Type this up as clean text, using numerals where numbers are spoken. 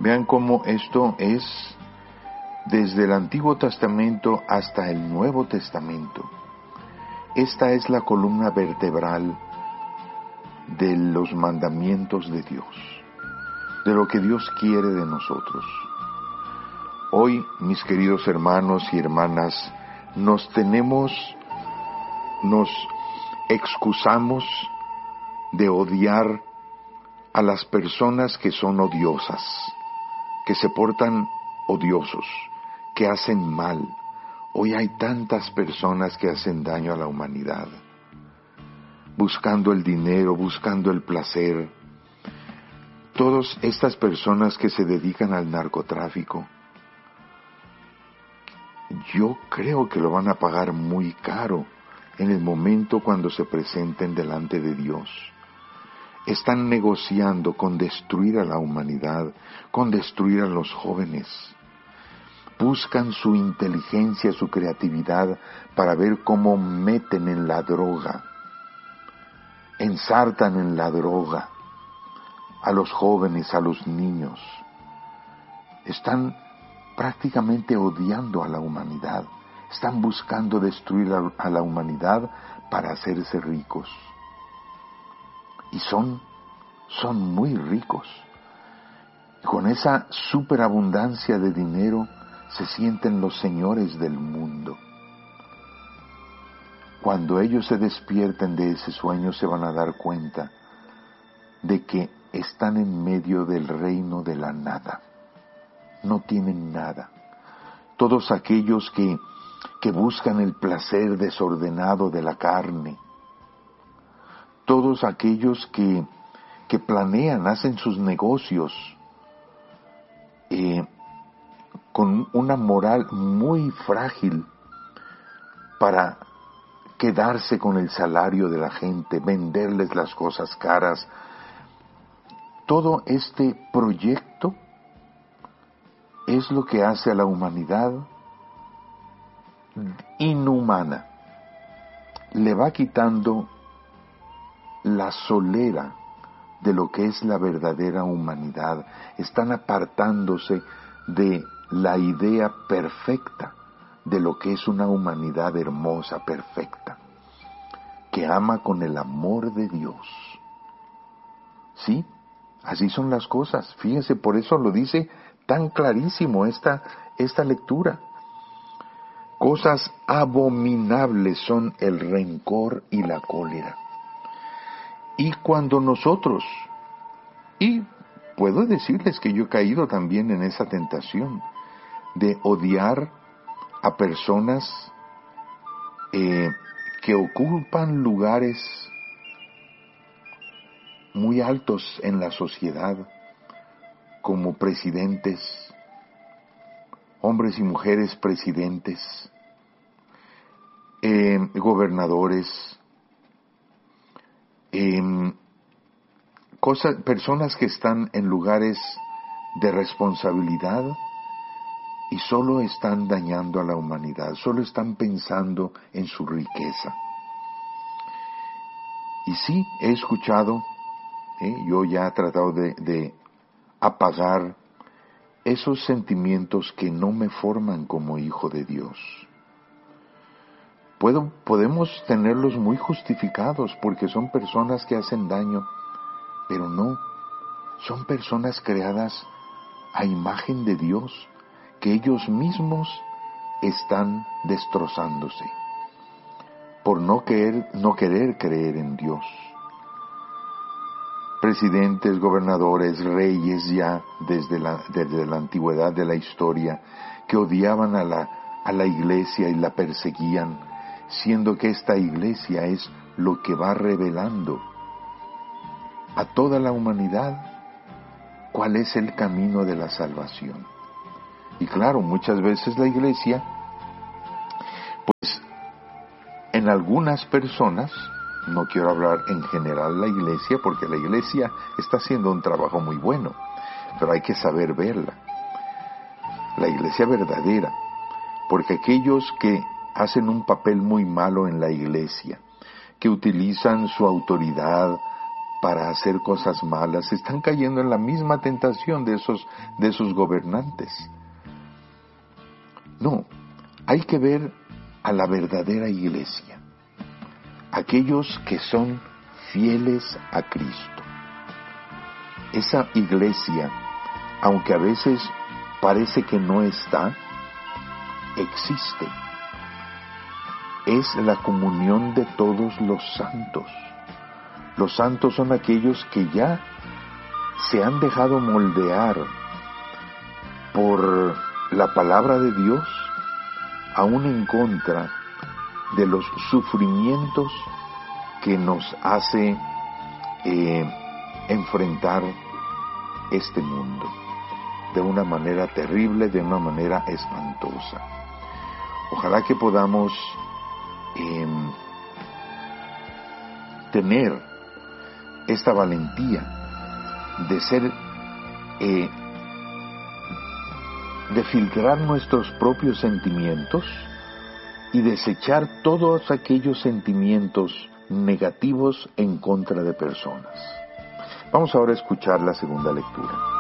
Vean cómo esto es desde el Antiguo Testamento hasta el Nuevo Testamento. Esta es la columna vertebral de los mandamientos de Dios, de lo que Dios quiere de nosotros. Hoy, mis queridos hermanos y hermanas, nos excusamos de odiar a las personas que son odiosas, que se portan odiosos, que hacen mal. Hoy hay tantas personas que hacen daño a la humanidad, buscando el dinero, buscando el placer. Todas estas personas que se dedican al narcotráfico, yo creo que lo van a pagar muy caro en el momento cuando se presenten delante de Dios. Están negociando con destruir a la humanidad, con destruir a los jóvenes. Buscan su inteligencia, su creatividad para ver cómo meten en la droga, ensartan en la droga a los jóvenes, a los niños. Están prácticamente odiando a la humanidad. Están buscando destruir a la humanidad para hacerse ricos. Y son muy ricos. Con esa superabundancia de dinero se sienten los señores del mundo. Cuando ellos se despierten de ese sueño se van a dar cuenta de que están en medio del reino de la nada. No tienen nada. Todos aquellos que buscan el placer desordenado de la carne, todos aquellos que planean, hacen sus negocios con una moral muy frágil para quedarse con el salario de la gente, venderles las cosas caras. Todo este proyecto es lo que hace a la humanidad inhumana. Le va quitando la solera de lo que es la verdadera humanidad. Están apartándose de la idea perfecta de lo que es una humanidad hermosa, perfecta, que ama con el amor de Dios. ¿Sí? Así son las cosas. Fíjense, por eso lo dice tan clarísimo esta lectura. Cosas abominables son el rencor y la cólera. Y cuando nosotros, y puedo decirles que yo he caído también en esa tentación de odiar a personas que ocupan lugares muy altos en la sociedad, como presidentes, hombres y mujeres presidentes, gobernadores, personas que están en lugares de responsabilidad y solo están dañando a la humanidad, solo están pensando en su riqueza. Y sí, he escuchado, yo ya he tratado de apagar esos sentimientos que no me forman como hijo de Dios. Podemos tenerlos muy justificados porque son personas que hacen daño, pero no, son personas creadas a imagen de Dios, que ellos mismos están destrozándose por no querer creer en Dios. Presidentes, gobernadores, reyes ya desde la antigüedad de la historia, que odiaban a la iglesia y la perseguían, siendo que esta iglesia es lo que va revelando a toda la humanidad cuál es el camino de la salvación. Y claro, muchas veces la iglesia, pues en algunas personas, no quiero hablar en general la iglesia, porque la iglesia está haciendo un trabajo muy bueno, pero hay que saber verla, la iglesia verdadera, porque aquellos que hacen un papel muy malo en la iglesia, que utilizan su autoridad para hacer cosas malas, están cayendo en la misma tentación de esos gobernantes. No, hay que ver a la verdadera iglesia, aquellos que son fieles a Cristo. Esa iglesia, aunque a veces parece que no está, existe. Es la comunión de todos los santos. Los santos son aquellos que ya se han dejado moldear por la palabra de Dios, aún en contra de los sufrimientos que nos hace enfrentar este mundo de una manera terrible, de una manera espantosa. Ojalá que podamos tener esta valentía de ser, de filtrar nuestros propios sentimientos y desechar todos aquellos sentimientos negativos en contra de personas. Vamos ahora a escuchar la segunda lectura.